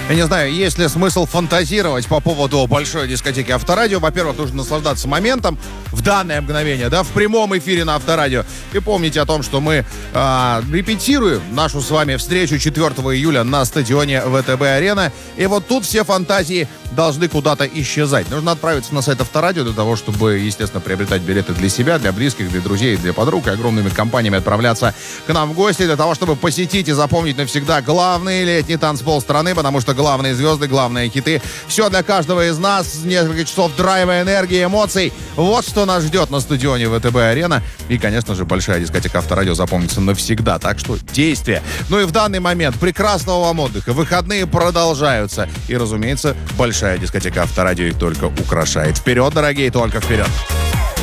Я не знаю, есть ли смысл фантазировать по поводу большой дискотеки Авторадио. Во-первых, нужно наслаждаться моментом в данное мгновение, да, в прямом эфире на Авторадио. И помните о том, что мы репетируем нашу с вами встречу 4 июля на стадионе ВТБ-арена. И вот тут все фантазии должны куда-то исчезать. Нужно отправиться на сайт Авторадио для того, чтобы, естественно, приобретать билеты для себя, для близких, для друзей, для подруг, и огромными компаниями отправляться к нам в гости, для того, чтобы посетить и запомнить навсегда главный летний танцпол страны, потому что главные звезды, главные хиты. Все для каждого из нас. Несколько часов драйва, энергии, эмоций. Вот что нас ждет на стадионе ВТБ-арена. И, конечно же, большая дискотека Авторадио запомнится навсегда. Так что действие. Ну и в данный момент прекрасного вам отдыха. Выходные продолжаются. И, разумеется, большая дискотека Авторадио их только украшает. Вперед, дорогие, только вперед!